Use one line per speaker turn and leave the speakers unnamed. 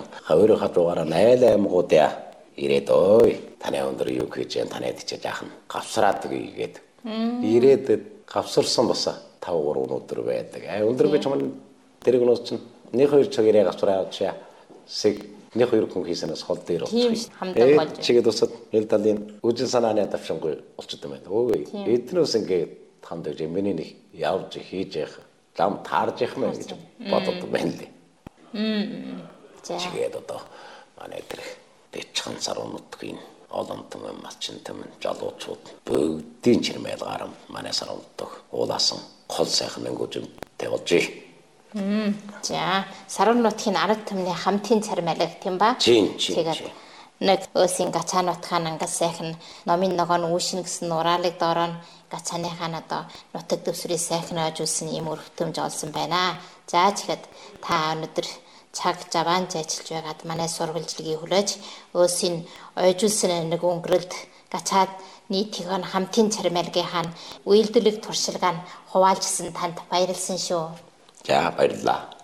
Хоёр хадуугаар найлаймгуудаа ирээд ой таны өндөр юу хийж яан таны тийч жаахан гавсраад гээд ирээд гавсарсан баса 5-3 өнөдөр байдаг. Өндөр гэж юм тэр гнос чинь 1-2 цагаараа гавсраад чаа sig 1-2 хүн хийсэнээс хол дээр
хамдаг болж.
Чигээд усад ил талын үжин санааны давшингүй болчихсон байна. Өө эднээс ингээд хандаж миний нэг явж хийж явах лам таарж явах мэн гэж бодод байна лээ. Чигээд одоо манай тэр дэчхан сарунуудгийн олон түмэн малчин түмэн жалуучууд бүгдийн чирмэл гарам манай сарунууддаг уулаасан хол сайхан өнгөж тавьж.
За сарун нутгийн ард түмний хамтын цармайлаг тийм ба? Тэгээд нэг өсийн гацаануудхан ангас сайхан номын ногоон үүшин гэсэн нураалыг доороо гацааныхаа одоо нутаг дэвсрийг сайхан ажуулсан юм өрөвтөмж олсон байна. За тэгэхэд та өнөөдөр цаг жаваан ажиллаж байгаад манай сурвалжлагийг хүлээж өсийн ойжуулсан нэг өнгөрөлд гацаад нийтийн хамтын цармайлгийнхаа үйлдвэрлэх туршилгааг хуваалжсан танд баярлсан шүү.
За баярлалаа.